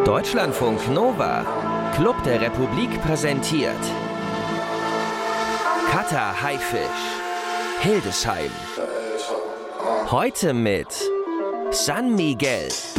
Deutschlandfunk Nova, Club der Republik präsentiert Cutter Haifisch, Hildesheim. Heute mit San Miguel.